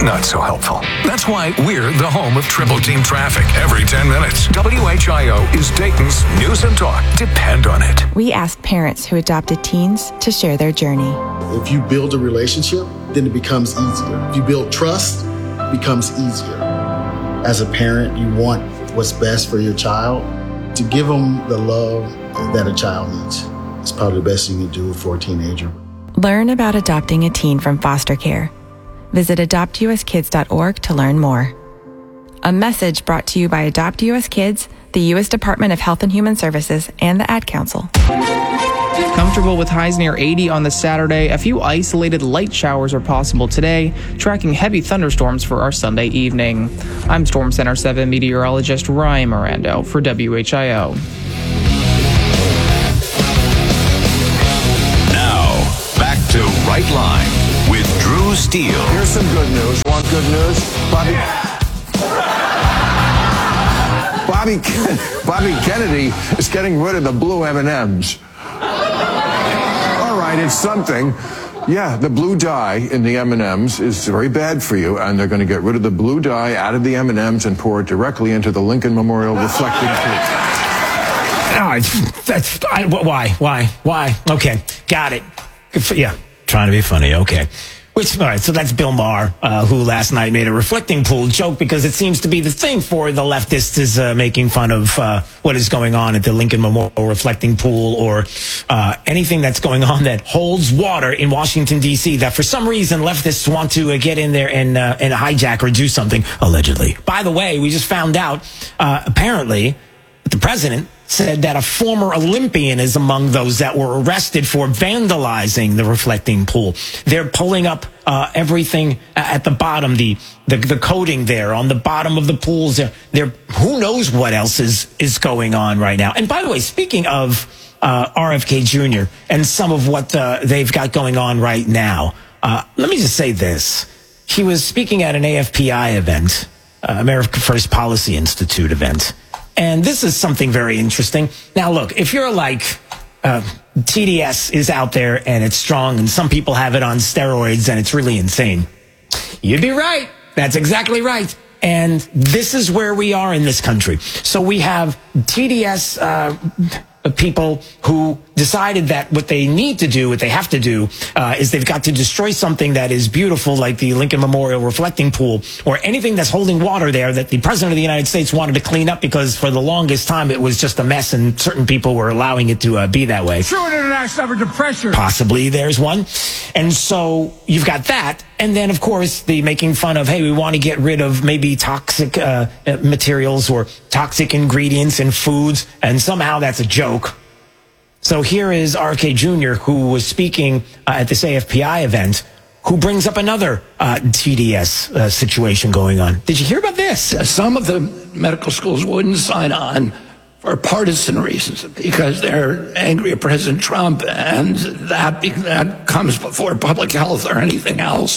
not so helpful. That's why we're the home of Triple Team Traffic every ten minutes. W H I O is Dayton's news and talk. Depend on it.
We ask parents who adopted teens to share their journey.
If you build a relationship, then it becomes easier. If you build trust, it becomes easier. As a parent, you want what's best for your child. To give them the love that a child needs is probably the best you can do for a teenager.
Learn about adopting a teen from foster care. Visit adopt u s kids dot org to learn more. A message brought to you by Adopt U S Kids, the U S Department of Health and Human Services, and the Ad Council.
Comfortable with highs near eighty on the Saturday. A few isolated light showers are possible today, tracking heavy thunderstorms for our Sunday evening. I'm Storm Center seven meteorologist Ryan Mirando for W H I O.
Now, back to Right Line with Drew Steele.
Here's some good news. Want good news? Bobby... Bobby, Bobby Kennedy is getting rid of the blue M and M's. All right, it's something. Yeah, the blue dye in the M and M's is very bad for you, and they're going to get rid of the blue dye out of the M and M's and pour it directly into the Lincoln Memorial reflecting pool.
Oh, that's I, why, why, why? Okay, got it. Yeah, trying to be funny. Okay. Which, all right, so that's Bill Maher, uh, who last night made a reflecting pool joke because it seems to be the thing for the leftists is uh, making fun of uh, what is going on at the Lincoln Memorial reflecting pool or uh, anything that's going on that holds water in Washington, D C that for some reason leftists want to uh, get in there and, uh, and hijack or do something, allegedly. By the way, we just found out, uh, apparently, the president said that a former Olympian is among those that were arrested for vandalizing the reflecting pool. They're pulling up uh, everything at the bottom, the, the the coating there on the bottom of the pools. They're, they're who knows what else is is going on right now. And by the way, speaking of uh, R F K Junior and some of what uh, they've got going on right now, uh, let me just say this: he was speaking at an A F P I event, uh, America First Policy Institute event. And this is something very interesting. Now, look, if you're like, uh, T D S is out there and it's strong and some people have it on steroids and it's really insane, you'd be right. That's exactly right. And this is where we are in this country. So we have T D S, uh, people who decided that what they need to do, what they have to do, uh, is they've got to destroy something that is beautiful, like the Lincoln Memorial reflecting pool, or anything that's holding water there that the president of the United States wanted to clean up because for the longest time it was just a mess and certain people were allowing it to uh, be that way.
True international effort to pressure.
Possibly there's one. And so you've got that. And then, of course, the making fun of, hey, we want to get rid of maybe toxic uh, materials or toxic ingredients in foods, and somehow that's a joke. So here is R F K Junior, who was speaking uh, at this A F P I event, who brings up another uh, T D S uh, situation going on. Did you hear about this?
Some of the medical schools wouldn't sign on for partisan reasons because they're angry at President Trump, and that that comes before public health or anything else.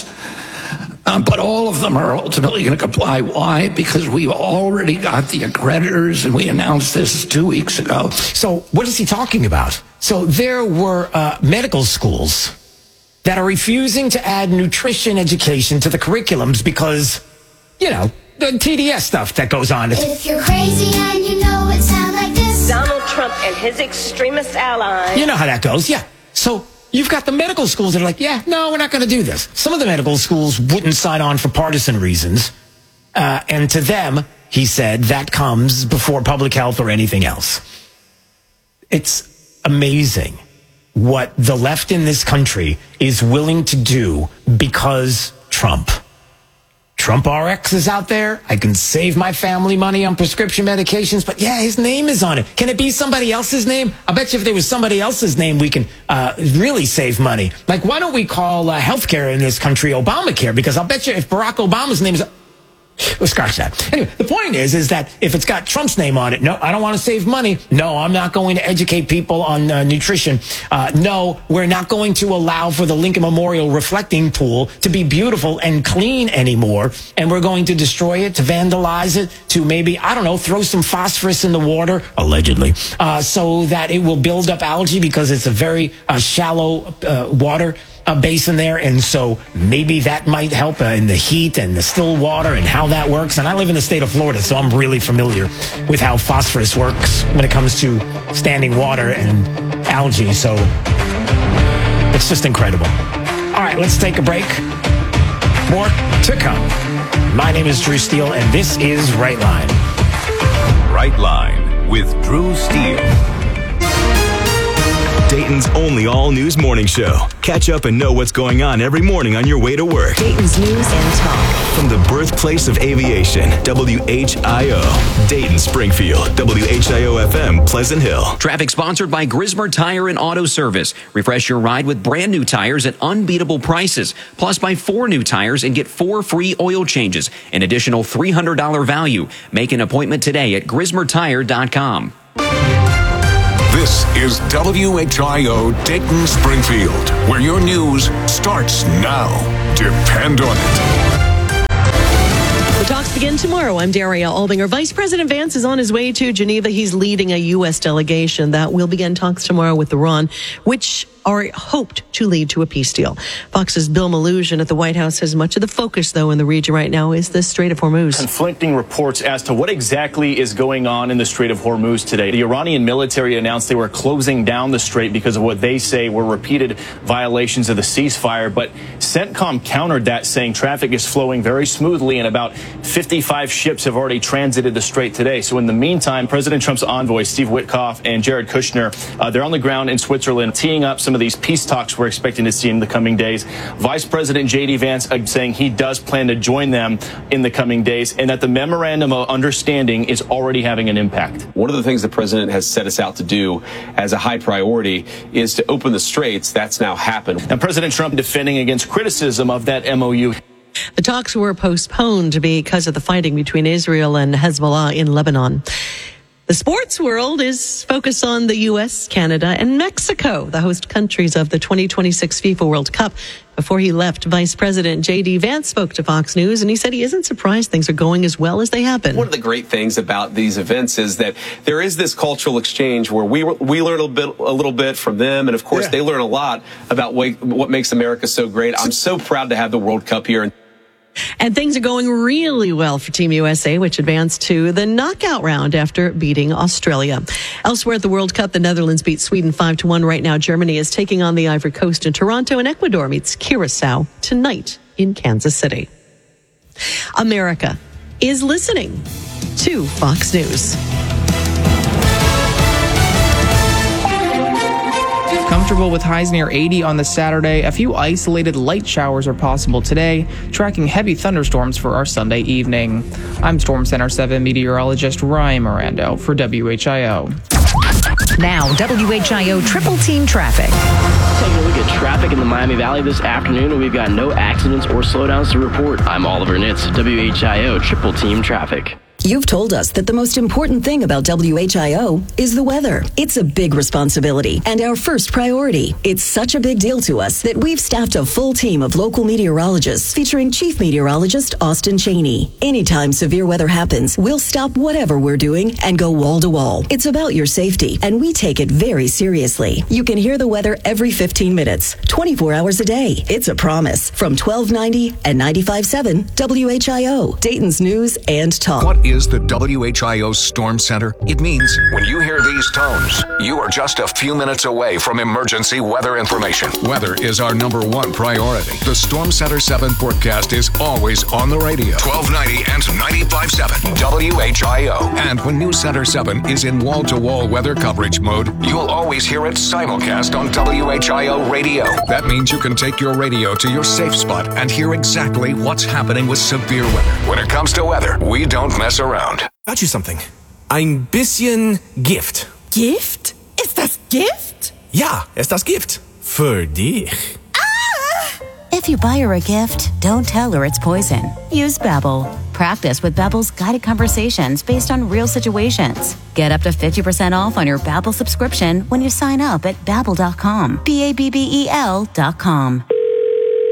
Um, but all of them are ultimately going to comply. Why? Because we've already got the accreditors, and we announced this two weeks ago.
So what is he talking about? So there were uh, medical schools that are refusing to add nutrition education to the curriculums because, you know, the T D S stuff that goes on.
If you're crazy and you know it sounds like this.
Donald Trump and his extremist allies.
You know how that goes, yeah. So you've got the medical schools that are like, yeah, no, we're not going to do this. Some of the medical schools wouldn't sign on for partisan reasons. Uh, and to them, he said, that comes before public health or anything else. It's amazing what the left in this country is willing to do because Trump. Trump R X is out there. I can save my family money on prescription medications, but yeah, his name is on it. Can it be somebody else's name? I bet you if there was somebody else's name, we can uh, really save money. Like, why don't we call uh, healthcare in this country Obamacare? Because I'll bet you if Barack Obama's name is... Well, scratch that. Anyway, the point is, is that if it's got Trump's name on it, no, I don't want to save money. No, I'm not going to educate people on uh, nutrition. Uh, no, we're not going to allow for the Lincoln Memorial reflecting pool to be beautiful and clean anymore. And we're going to destroy it, to vandalize it, to maybe, I don't know, throw some phosphorus in the water, allegedly, uh, so that it will build up algae because it's a very uh, shallow uh, water. uh, basin there, and so maybe that might help uh, in the heat and the still water and how that works. And I live in the state of Florida, so I'm really familiar with how phosphorus works when it comes to standing water and algae. So it's just incredible. All right, let's take a break. More to come. My name is Drew Steele, and this is Right Line.
Right Line with Drew Steele.
Dayton's only all-news morning show. Catch up and know what's going on every morning on your way to work.
Dayton's News and Talk.
From the birthplace of aviation, W H I O. Dayton, Springfield, W H I O F M, Pleasant Hill.
Traffic sponsored by Grismer Tire and Auto Service. Refresh your ride with brand new tires at unbeatable prices. Plus, buy four new tires and get four free oil changes. An additional three hundred dollars value. Make an appointment today at grismer tire dot com.
This is W H I O Dayton Springfield, where your news starts now. Depend on it.
The talks begin tomorrow. I'm Daria Albinger. Vice President Vance is on his way to Geneva. He's leading a U S delegation that will begin talks tomorrow with Iran, which are hoped to lead to a peace deal. Fox's Bill Maloogian at the White House says much of the focus, though, in the region right now is the Strait of Hormuz.
Conflicting reports as to what exactly is going on in the Strait of Hormuz today. The Iranian military announced they were closing down the strait because of what they say were repeated violations of the ceasefire. But CENTCOM countered that, saying traffic is flowing very smoothly and about fifty-five ships have already transited the strait today. So in the meantime, President Trump's envoys, Steve Witkoff and Jared Kushner, uh, they're on the ground in Switzerland teeing up some of these peace talks we're expecting to see in the coming days. Vice President J D Vance uh, saying he does plan to join them in the coming days and that the memorandum of understanding is already having an impact.
One of the things the president has set us out to do as a high priority is to open the straits. That's now happened.
Now, President Trump defending against criticism of that M O U.
The talks were postponed because of the fighting between Israel and Hezbollah in Lebanon. The sports world is focused on the U S, Canada, and Mexico, the host countries of the twenty twenty-six FIFA World Cup. Before he left, Vice President J D Vance spoke to Fox News, and he said he isn't surprised things are going as well as they have been.
One of the great things about these events is that there is this cultural exchange where we we learn a, bit, a little bit from them, and of course yeah. they learn a lot about what, what makes America so great. I'm so proud to have the World Cup here.
And things are going really well for Team U S A, which advanced to the knockout round after beating Australia. Elsewhere at the World Cup, the Netherlands beat Sweden five to one. Right now, Germany is taking on the Ivory Coast in Toronto, and Ecuador meets Curacao tonight in Kansas City. America is listening to Fox News.
Comfortable with highs near eighty on the Saturday. A few isolated light showers are possible today, tracking heavy thunderstorms for our Sunday evening. I'm Storm Center seven meteorologist Ryan Mirando for W H I O.
Now, W H I O Triple Team Traffic.
Taking a look at traffic in the Miami Valley this afternoon, and we've got no accidents or slowdowns to report. I'm Oliver Nitz, W H I O Triple Team Traffic.
You've told us that the most important thing about W H I O is the weather. It's a big responsibility and our first priority. It's such a big deal to us that we've staffed a full team of local meteorologists featuring Chief Meteorologist Austin Cheney. Anytime severe weather happens, we'll stop whatever we're doing and go wall to wall. It's about your safety, and we take it very seriously. You can hear the weather every fifteen minutes, twenty-four hours a day. It's a promise from twelve ninety and ninety-five point seven W H I O, Dayton's News and Talk.
What is the W H I O Storm Center? It means when you hear these tones, you are just a few minutes away from emergency weather information. Weather is our number one priority. The Storm Center seven forecast is always on the radio. twelve ninety and ninety-five point seven W H I O. And when News Center seven is in wall-to-wall weather coverage mode, you'll always hear it simulcast on W H I O radio. That means you can take your radio to your safe spot and hear exactly what's happening with severe weather. When it comes to weather, we don't mess around.
Got you something. Ein bisschen Gift.
Gift? Ist das Gift?
Ja, ist das Gift. Für dich.
Ah!
If you buy her a gift, don't tell her it's poison. Use Babbel. Practice with Babbel's guided conversations based on real situations. Get up to fifty percent off on your Babbel subscription when you sign up at Babbel dot com. B A B B E L dot com.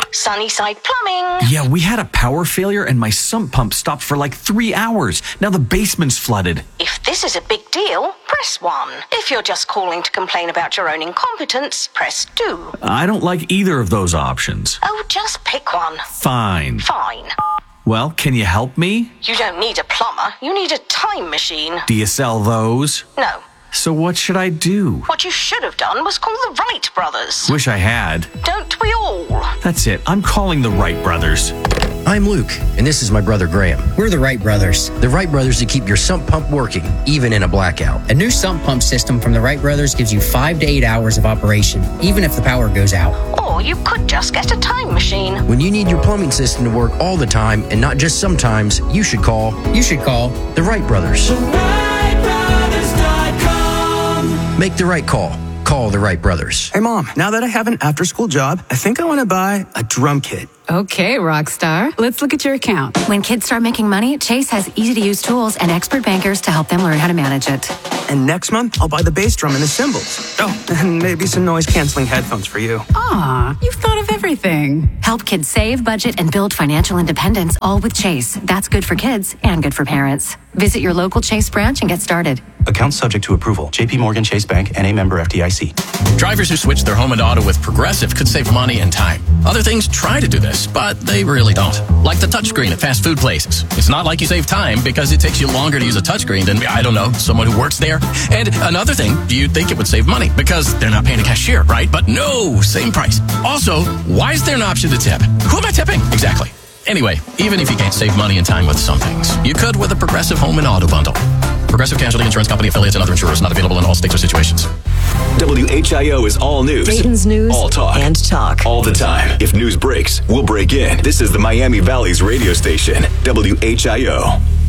Sunnyside Plumbing.
Yeah, we had a power failure and my sump pump stopped for like three hours. Now the basement's flooded.
If this is a big deal, press one. If you're just calling to complain about your own incompetence, press two.
I don't like either of those options.
Oh, just pick one.
Fine.
Fine.
Well, can you help me?
You don't need a plumber. You need a time machine.
Do you sell those?
No.
So what should I do?
What you should have done was call the Wright brothers.
Wish I had.
Don't we all?
That's it. I'm calling the Wright brothers.
I'm Luke, and this is my brother Graham. We're the Wright brothers. The Wright brothers that keep your sump pump working, even in a blackout.
A new sump pump system from the Wright brothers gives you five to eight hours of operation, even if the power goes out.
Or you could just get a time machine.
When you need your plumbing system to work all the time, and not just sometimes, you should call.
You should call
the Wright brothers.
The Wright Brothers dot com.
Make the right call. Call the Wright brothers.
Hey, Mom, now that I have an after-school job, I think I want to buy a drum kit.
Okay, Rockstar. Let's look at your account.
When kids start making money, Chase has easy-to-use tools and expert bankers to help them learn how to manage it.
And next month, I'll buy the bass drum and the cymbals. Oh, and maybe some noise-canceling headphones for you.
Aw, you've thought of everything.
Help kids save, budget, and build financial independence, all with Chase. That's good for kids and good for parents. Visit your local Chase branch and get started.
Account subject to approval. J P Morgan Chase Bank and a member F D I C.
Drivers who switch their home and auto with Progressive could save money and time. Other things try to do this, but they really don't. Like the touchscreen at fast food places. It's not like you save time because it takes you longer to use a touchscreen than, I don't know, someone who works there. And another thing, you'd think it would save money because they're not paying a cashier, right? But no, same price. Also, why is there an option to tip? Who am I tipping? Exactly. Anyway, even if you can't save money and time with some things, you could with a Progressive Home and Auto Bundle. Progressive Casualty Insurance Company affiliates and other insurers not available in all states or situations.
W H I O is all news.
Dayton's news
all talk.
and talk.
All the time. If news breaks, we'll break in. This is the Miami Valley's radio station, W H I O.